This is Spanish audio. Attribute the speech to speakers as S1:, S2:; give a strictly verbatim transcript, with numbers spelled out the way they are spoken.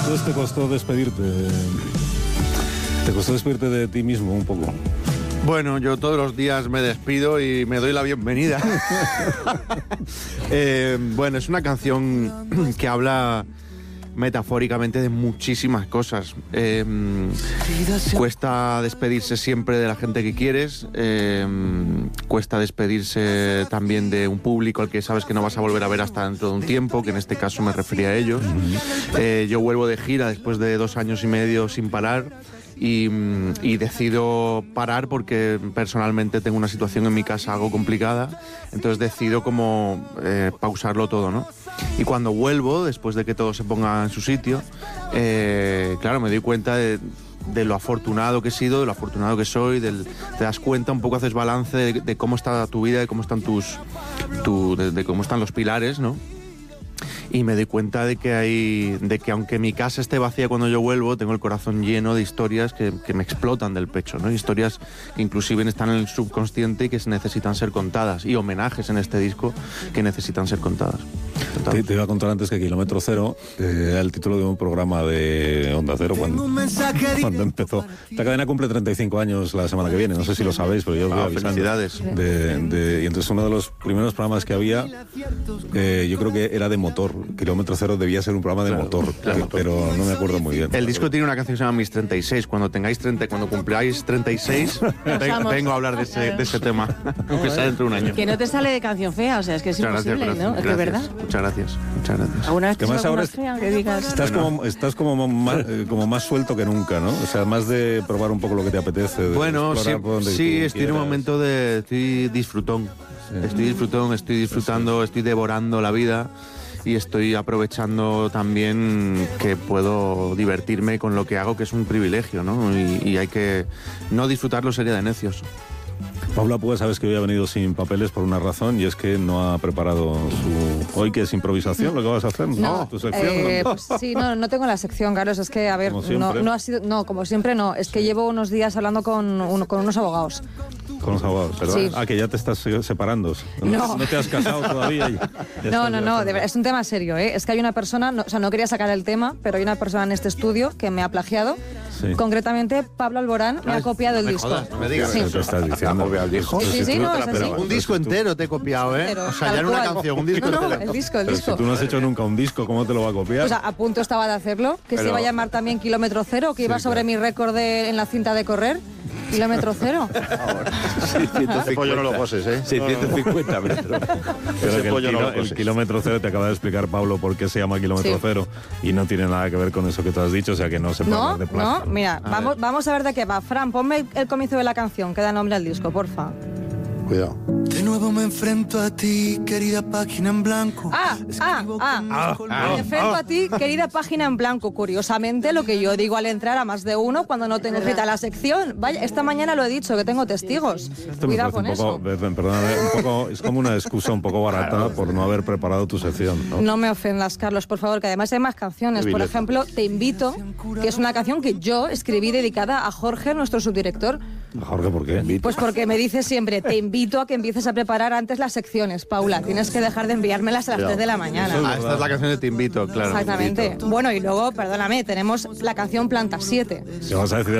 S1: Entonces te costó despedirte, te costó despedirte de ti mismo un poco.
S2: Bueno, yo todos los días me despido y me doy la bienvenida. eh, bueno, es una canción que habla metafóricamente de muchísimas cosas. Eh, cuesta despedirse siempre de la gente que quieres, eh, cuesta despedirse también de un público al que sabes que no vas a volver a ver hasta dentro de un tiempo, que en este caso me refería a ellos. Eh, yo vuelvo de gira después de dos años y medio sin parar. Y, y decido parar porque personalmente tengo una situación en mi casa algo complicada, entonces decido como eh, pausarlo todo, ¿no? Y cuando vuelvo, después de que todo se ponga en su sitio, eh, claro, me doy cuenta de, de lo afortunado que he sido, de lo afortunado que soy, del, te das cuenta, un poco haces balance de, de cómo está tu vida, de cómo están tus, tu, de, de cómo están los pilares, ¿no? Y me doy cuenta de que hay, de que aunque mi casa esté vacía cuando yo vuelvo, tengo el corazón lleno de historias que, que me explotan del pecho, ¿no? Historias que inclusive están en el subconsciente y que necesitan ser contadas, y homenajes en este disco que necesitan ser contadas.
S1: Te, te iba a contar antes que Kilómetro Cero eh, era el título de un programa de Onda Cero cuando, cuando empezó. Esta cadena cumple treinta y cinco años la semana que viene, no sé si lo sabéis, pero yo os voy
S2: ah,
S1: avisando.
S2: Felicidades.
S1: De, de, y entonces uno de los primeros programas que había, eh, yo creo que era de motor. Kilómetro Cero debía ser un programa de claro, motor, claro, que, pero no me acuerdo muy bien.
S2: El disco tiene una canción que se llama Mis treinta y seis. Cuando tengáis treinta, cuando cumpláis treinta y seis, vengo, vengo a hablar de ese, de ese tema, aunque sea dentro de un año.
S3: Que no te sale de canción fea, o sea, es que es
S2: muchas
S3: imposible,
S2: gracias,
S3: ¿no? Es que verdad.
S2: Muchas gracias, muchas gracias.
S3: ¿Alguna vez que
S1: más ahora es,
S3: fea, que digas?
S1: Estás, bueno. como, estás como, más, eh, como más suelto que nunca, ¿no? O sea, más de probar un poco lo que te apetece. De
S2: bueno, sí, sí estoy
S1: quieras.
S2: en un momento de... Estoy disfrutón. Sí. Estoy disfrutón, estoy disfrutando, sí, sí. estoy devorando la vida. Y estoy aprovechando también que puedo divertirme con lo que hago, que es un privilegio, ¿no? Y, y hay que no disfrutarlo sería de necios.
S1: Paula Puga, sabes que hoy ha venido sin papeles por una razón, y es que no ha preparado su... Hoy, que es improvisación, lo que vas a hacer, ¿no?
S4: No,
S1: ¿Tu sección?
S4: eh, pues sí, no, no tengo la sección, Carlos, es que, a ver, no, no ha sido... No, como siempre no, es que llevo unos días hablando con, un, con unos abogados.
S1: Con los abogados, ¿verdad?
S4: Sí.
S1: Ah, que ya te estás separando.
S4: No.
S1: No te has casado todavía. Ya, ya
S4: no, no, no, de verdad, es un tema serio, ¿eh? Es que hay una persona, no, o sea, no quería sacar el tema, pero hay una persona en este estudio que me ha plagiado. Sí. Concretamente, Pablo Alborán me ha copiado el
S2: no me
S4: disco.
S2: jodas, no me digas.
S4: Sí.
S1: ¿Qué estás diciendo?
S2: ¿Me el disco?
S4: Sí, sí, sí, no, es así.
S2: Un disco entero te he copiado, ¿eh?
S4: Pero,
S2: o sea, ya en una
S4: cual.
S2: canción, un disco
S4: no, no,
S2: entero.
S4: el disco, el
S1: pero
S4: disco.
S1: Si tú no has hecho nunca un disco, ¿cómo te lo va a copiar?
S4: Pues a, a punto estaba de hacerlo, que
S2: pero...
S4: se iba a llamar también Kilómetro Cero, que iba
S1: sí,
S4: sobre
S1: claro.
S4: mi récord de, en la cinta de correr. Kilómetro Cero.
S5: Ese pollo no lo poses, ¿eh?
S6: seiscientos cincuenta metros.
S1: Pero que el,
S5: pollo no
S1: kilo,
S5: lo poses.
S1: el kilómetro cero te acaba de explicar Pablo por qué se llama kilómetro
S4: Sí.
S1: cero, y no tiene nada que ver con eso que tú has dicho, o sea que no se puede
S4: No,
S1: hablar de plagio.
S4: no, mira, vamos, vamos a ver de qué va. Fran, ponme el, el comienzo de la canción que da nombre al disco, porfa.
S5: Cuidado.
S7: De nuevo me enfrento a ti, querida página en blanco.
S4: Ah, ah, ah, ah, me enfrento a ti, querida página en blanco. Curiosamente, lo que yo digo al entrar a más de uno cuando no tengo cita la sección. Vaya, esta mañana lo he dicho, que tengo testigos.
S1: Esto me
S4: Cuidado
S1: parece
S4: con
S1: un poco,
S4: eso.
S1: perdóname, un poco, es como una excusa un poco barata por no haber preparado tu sección, ¿no?
S4: No me ofendas, Carlos, por favor, que además hay más canciones. Por ejemplo, Te Invito, que es una canción que yo escribí dedicada a Jorge, nuestro subdirector.
S1: Jorge, ¿por qué?
S4: Pues porque me dice siempre, te invito a que empieces a preparar antes las secciones, Paula. Tienes que dejar de enviármelas a las tres de la mañana.
S2: Ah, esta es la canción de Te Invito, claro.
S4: Exactamente. Bueno, y luego, perdóname, tenemos la canción Planta siete.
S1: ¿Qué vas a decir?